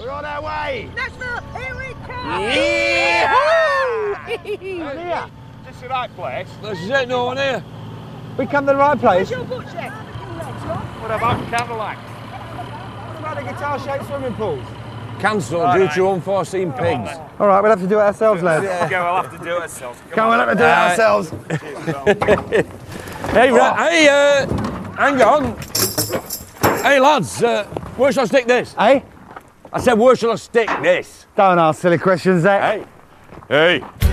We're on our way. National, here we come. Here. Is this the right place? This is it, no one here. We come to the right place. Where's your butcher? What about Cadillac? What about the guitar-shaped swimming pools? Cancelled due to unforeseen pigs. All right, we'll have to do it ourselves, lads. Okay, we'll have to do it ourselves. Come on, we'll have to do it ourselves. Hey, hang on. Hey, lads, where shall I stick this? Hey? I said, where shall I stick this? Don't ask silly questions, Zach. Hey. Hey.